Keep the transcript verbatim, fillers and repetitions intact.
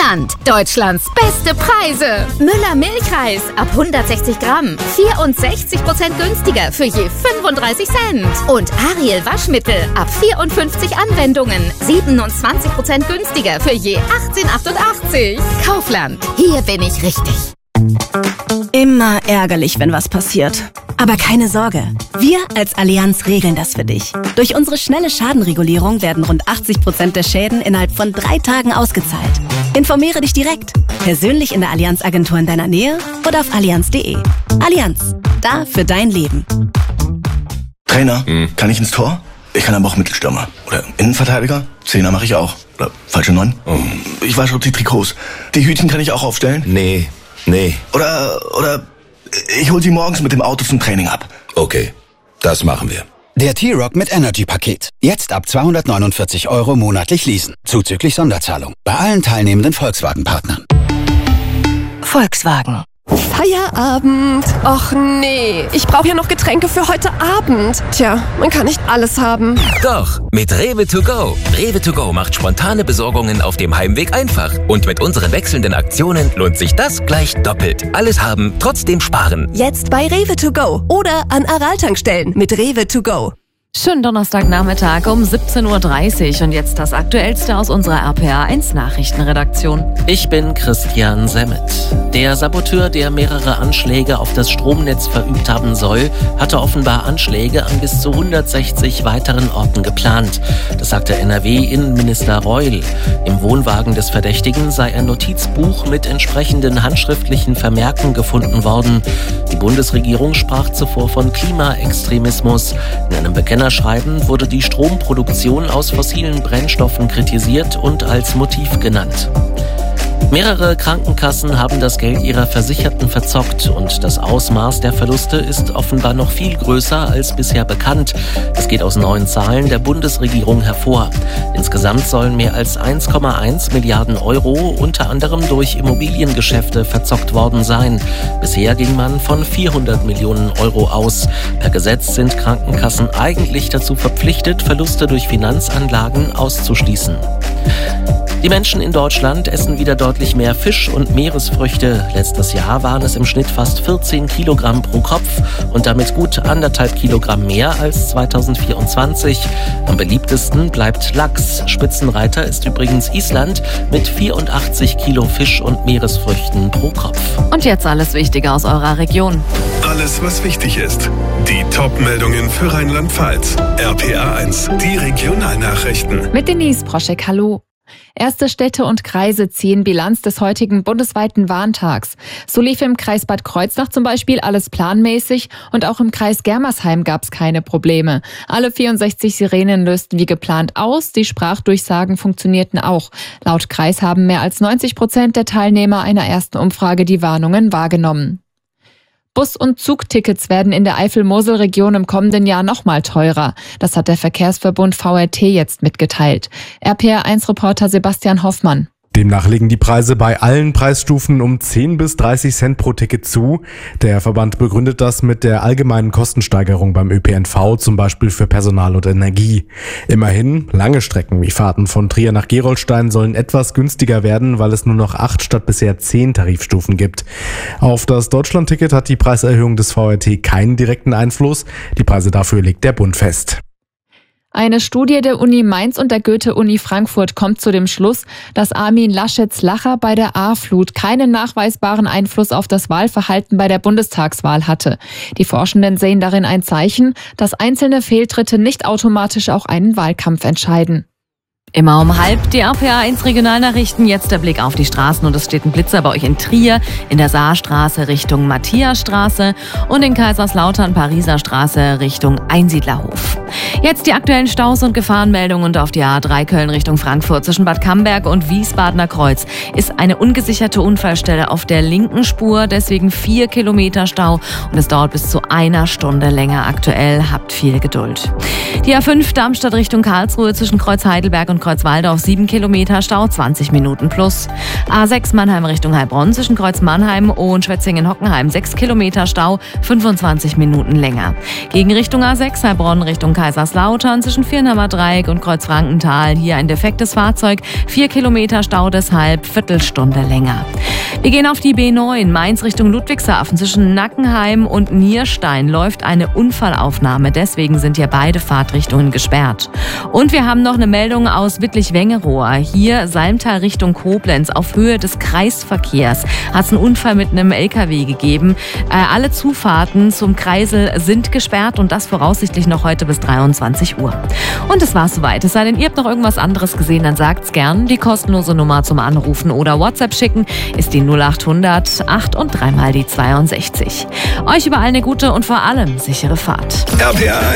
Kaufland. Deutschlands beste Preise. Müller Milchreis ab hundertsechzig Gramm. vierundsechzig Prozent günstiger für je fünfunddreißig Cent. Und Ariel Waschmittel ab vierundfünfzig Anwendungen. siebenundzwanzig Prozent günstiger für je achtzehn achtundachtzig. Kaufland. Hier bin ich richtig. Immer ärgerlich, wenn was passiert. Aber keine Sorge, wir als Allianz regeln das für dich. Durch unsere schnelle Schadenregulierung werden rund achtzig Prozent der Schäden innerhalb von drei Tagen ausgezahlt. Informiere dich direkt, persönlich in der Allianz-Agentur in deiner Nähe oder auf allianz punkt de. Allianz, da für dein Leben. Trainer, hm. kann ich ins Tor? Ich kann aber auch Mittelstürmer. Oder Innenverteidiger? Zehner mache ich auch. Oder falsche Neun? Oh. Ich wasche die Trikots. Die Hütchen kann ich auch aufstellen? Nee, nee. Oder, oder ich hol sie morgens mit dem Auto zum Training ab. Okay, das machen wir. Der T-Rock mit Energy-Paket. Jetzt ab zweihundertneunundvierzig Euro monatlich leasen. Zuzüglich Sonderzahlung. Bei allen teilnehmenden Volkswagen-Partnern. Volkswagen. Feierabend. Och nee, ich brauche ja noch Getränke für heute Abend. Tja, man kann nicht alles haben. Doch, mit Rewe to go. Rewe to go macht spontane Besorgungen auf dem Heimweg einfach. Und mit unseren wechselnden Aktionen lohnt sich das gleich doppelt. Alles haben, trotzdem sparen. Jetzt bei Rewe to go oder an Aral-Tankstellen mit Rewe to go. Schönen Donnerstagnachmittag um siebzehn Uhr dreißig und jetzt das Aktuellste aus unserer R P A eins Nachrichtenredaktion. Ich bin Christian Semmet. Der Saboteur, der mehrere Anschläge auf das Stromnetz verübt haben soll, hatte offenbar Anschläge an bis zu hundertsechzig weiteren Orten geplant. Das sagte N R W-Innenminister Reul. Im Wohnwagen des Verdächtigen sei ein Notizbuch mit entsprechenden handschriftlichen Vermerken gefunden worden. Die Bundesregierung sprach zuvor von Klimaextremismus. In einem Bekennerschreiben wurde die Stromproduktion aus fossilen Brennstoffen kritisiert und als Motiv genannt. Mehrere Krankenkassen haben das Geld ihrer Versicherten verzockt und das Ausmaß der Verluste ist offenbar noch viel größer als bisher bekannt. Es geht aus neuen Zahlen der Bundesregierung hervor. Insgesamt sollen mehr als eins Komma eins Milliarden Euro unter anderem durch Immobiliengeschäfte verzockt worden sein. Bisher ging man von vierhundert Millionen Euro aus. Per Gesetz sind Krankenkassen eigentlich dazu verpflichtet, Verluste durch Finanzanlagen auszuschließen. Die Menschen in Deutschland essen wieder deutlich mehr Fisch und Meeresfrüchte. Letztes Jahr waren es im Schnitt fast vierzehn Kilogramm pro Kopf und damit gut anderthalb Kilogramm mehr als zweitausendvierundzwanzig. Am beliebtesten bleibt Lachs. Spitzenreiter ist übrigens Island mit vierundachtzig Kilo Fisch und Meeresfrüchten pro Kopf. Und jetzt alles Wichtige aus eurer Region. Alles, was wichtig ist. Die Top-Meldungen für Rheinland-Pfalz. R P A eins, die Regionalnachrichten. Mit Denise Proschek, hallo. Erste Städte und Kreise ziehen Bilanz des heutigen bundesweiten Warntags. So lief im Kreis Bad Kreuznach zum Beispiel alles planmäßig und auch im Kreis Germersheim gab es keine Probleme. Alle vierundsechzig Sirenen lösten wie geplant aus, die Sprachdurchsagen funktionierten auch. Laut Kreis haben mehr als neunzig Prozent der Teilnehmer einer ersten Umfrage die Warnungen wahrgenommen. Bus- und Zugtickets werden in der Eifel-Mosel-Region im kommenden Jahr nochmal teurer. Das hat der Verkehrsverbund V R T jetzt mitgeteilt. R P A eins Reporter Sebastian Hoffmann. Demnach legen die Preise bei allen Preisstufen um zehn bis dreißig Cent pro Ticket zu. Der Verband begründet das mit der allgemeinen Kostensteigerung beim Ö P N V, zum Beispiel für Personal und Energie. Immerhin, lange Strecken wie Fahrten von Trier nach Gerolstein sollen etwas günstiger werden, weil es nur noch acht statt bisher zehn Tarifstufen gibt. Auf das Deutschlandticket hat die Preiserhöhung des V R T keinen direkten Einfluss. Die Preise dafür legt der Bund fest. Eine Studie der Uni Mainz und der Goethe-Uni Frankfurt kommt zu dem Schluss, dass Armin Laschets Lacher bei der A-Flut keinen nachweisbaren Einfluss auf das Wahlverhalten bei der Bundestagswahl hatte. Die Forschenden sehen darin ein Zeichen, dass einzelne Fehltritte nicht automatisch auch einen Wahlkampf entscheiden. Immer um halb die R P A eins Regionalnachrichten. Jetzt der Blick auf die Straßen und es steht ein Blitzer bei euch in Trier, in der Saarstraße Richtung Matthiasstraße und in Kaiserslautern Pariser Straße Richtung Einsiedlerhof. Jetzt die aktuellen Staus und Gefahrenmeldungen und auf die A drei Köln Richtung Frankfurt zwischen Bad Camberg und Wiesbadener Kreuz ist eine ungesicherte Unfallstelle auf der linken Spur, deswegen vier Kilometer Stau und es dauert bis zu einer Stunde länger aktuell. Habt viel Geduld. Die A fünf Darmstadt Richtung Karlsruhe zwischen Kreuz Heidelberg und und Kreuzwaldorf sieben Kilometer Stau, zwanzig Minuten plus. A sechs Mannheim Richtung Heilbronn zwischen Kreuz Mannheim und Schwetzingen-Hockenheim sechs Kilometer Stau, fünfundzwanzig Minuten länger. Gegen Richtung A sechs Heilbronn Richtung Kaiserslautern zwischen Viernheimer Dreieck und Kreuz Frankenthal hier ein defektes Fahrzeug, vier Kilometer Stau deshalb, Viertelstunde länger. Wir gehen auf die B neun, Mainz Richtung Ludwigshafen. Zwischen Nackenheim und Nierstein läuft eine Unfallaufnahme. Deswegen sind hier beide Fahrtrichtungen gesperrt. Und wir haben noch eine Meldung aus Wittlich-Wengerohr. Hier Salmtal Richtung Koblenz auf Höhe des Kreisverkehrs hat es einen Unfall mit einem L K W gegeben. Äh, alle Zufahrten zum Kreisel sind gesperrt und das voraussichtlich noch heute bis dreiundzwanzig Uhr. Und das war's soweit. Es sei denn, ihr habt noch irgendwas anderes gesehen, dann sagt's gern. Die kostenlose Nummer zum Anrufen oder WhatsApp schicken ist die null acht hundert acht und dreimal die zweiundsechzig. Euch überall eine gute und vor allem sichere Fahrt. R P A